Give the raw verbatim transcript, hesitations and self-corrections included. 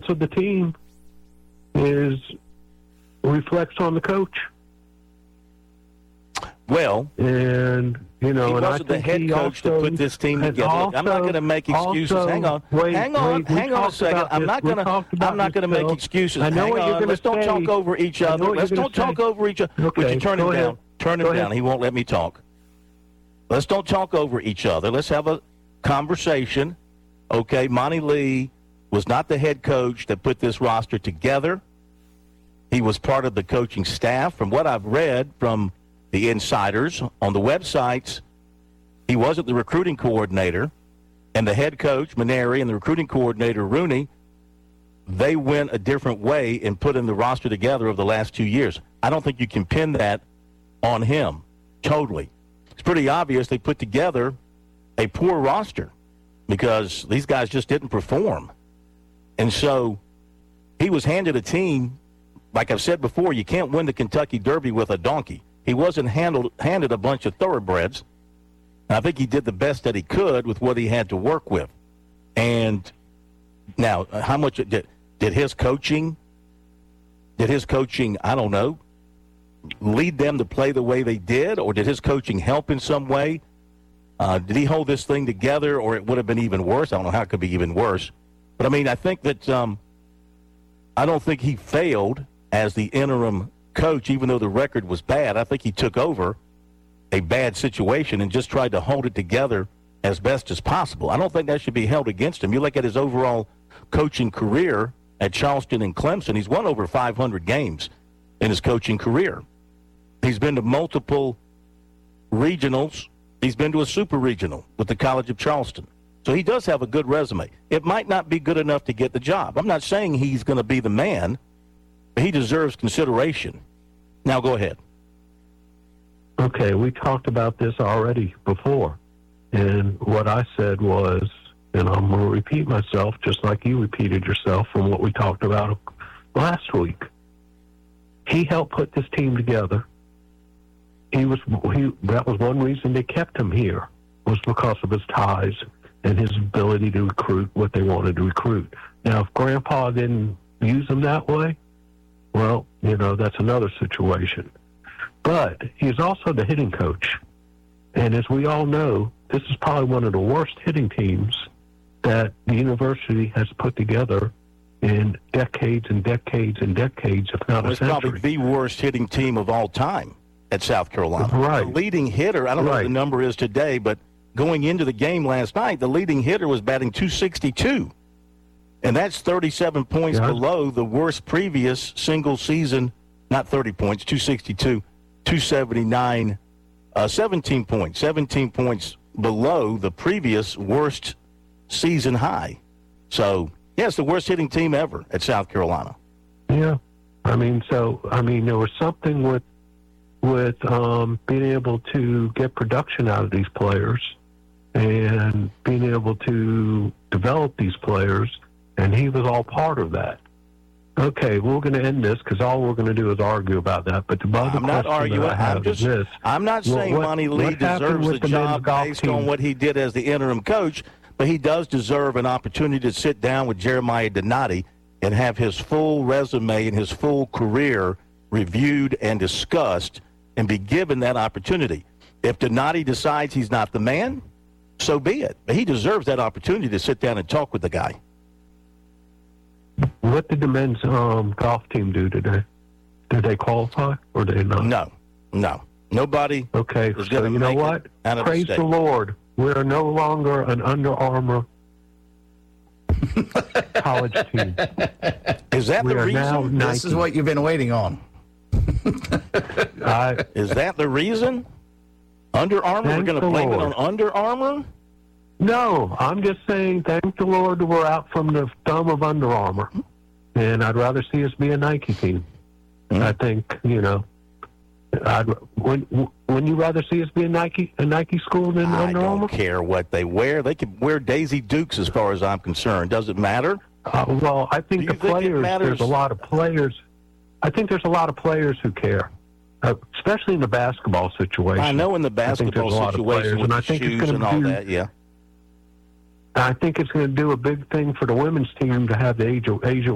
of the team is reflects on the coach. Well, and you know, he and wasn't I the head coach also, to put this team together. Also, Look, I'm not going to make excuses. Also, hang on, wait, hang on, wait, hang on a second. I'm not going to. I'm not going to make excuses. I know hang what on. you're going Let's to don't say. talk over each other. Let's don't talk say. over each other. Okay, Would you turn him ahead. down? Turn him go down. Ahead. He won't let me talk. Let's don't talk over each other. Let's have a conversation. Okay, Monty Lee was not the head coach that put this roster together. He was part of the coaching staff. From what I've read from the insiders on the websites, he wasn't the recruiting coordinator. And the head coach, Maneri, and the recruiting coordinator, Rooney, they went a different way in putting the roster together over the last two years. I don't think you can pin that on him totally. It's pretty obvious they put together a poor roster because these guys just didn't perform. And so he was handed a team, like I've said before, you can't win the Kentucky Derby with a donkey. He wasn't handled, handed a bunch of thoroughbreds. I think he did the best that he could with what he had to work with. And now, how much did, did his coaching, did his coaching, I don't know, lead them to play the way they did, or did his coaching help in some way? Uh, did he hold this thing together, or it would have been even worse? I don't know how it could be even worse. But, I mean, I think that um, I don't think he failed as the interim coach, even though the record was bad. I think he took over a bad situation and just tried to hold it together as best as possible. I don't think that should be held against him. You look at his overall coaching career at Charleston and Clemson, he's won over five hundred games in his coaching career. He's been to multiple regionals. He's been to a super regional with the College of Charleston. So he does have a good resume. It might not be good enough to get the job. I'm not saying he's going to be the man, but he deserves consideration. Now go ahead. Okay, we talked about this already before. And what I said was, and I'm going to repeat myself just like you repeated yourself from what we talked about last week. He helped put this team together. He was he that was one reason they kept him here, was because of his ties and his ability to recruit what they wanted to recruit. Now, if Grandpa didn't use him that way, well, you know, that's another situation. But he's also the hitting coach. And as we all know, this is probably one of the worst hitting teams that the university has put together in decades and decades and decades, if not well, a century. It's probably the worst hitting team of all time at South Carolina. Right. The leading hitter, I don't know right. what the number is today, but going into the game last night, the leading hitter was batting two sixty-two. And that's thirty-seven points yeah. below the worst previous single season, not thirty points, two sixty-two, two seventy-nine, uh, seventeen points, seventeen points below the previous worst season high. So, yeah, it's the worst hitting team ever at South Carolina. Yeah. I mean, so, I mean, there was something with, with um, being able to get production out of these players and being able to develop these players, and he was all part of that. Okay, we're going to end this because all we're going to do is argue about that. But the other I'm not arguing. that I have I'm just. is this. I'm not saying what, Monty Lee deserves the, the job based team? on what he did as the interim coach, but he does deserve an opportunity to sit down with Jeremiah Donati and have his full resume and his full career reviewed and discussed, and be given that opportunity. If Donati decides he's not the man, so be it. But he deserves that opportunity to sit down and talk with the guy. What did the men's um, golf team do today? Did they qualify or did they not? No, no. Nobody okay, is so going to you know make what? it out of Praise the state. the Lord. We're no longer an Under Armour college team. Is that we the are now reason? Nike. This is what you've been waiting on. I, Is that the reason? Under Armour? We're Thank going to the blame it Lord. on Under Armour? no, I'm just saying thank the Lord we're out from the thumb of Under Armour. And I'd rather see us be a Nike team. Mm-hmm. I think, you know, I'd, wouldn't, wouldn't you rather see us be a Nike a Nike school than I Under don't Armour? care what they wear. They can wear Daisy Dukes as far as I'm concerned. Does it matter? Uh, well, I think Do the you think it players, matters? there's a lot of players. I think there's a lot of players who care, uh, especially in the basketball situation. I know in the I think there's basketball a lot of situation players, with and the I think it's shoes gonna and all do- that, yeah. I think it's going to do a big thing for the women's team to have the Asia, Asia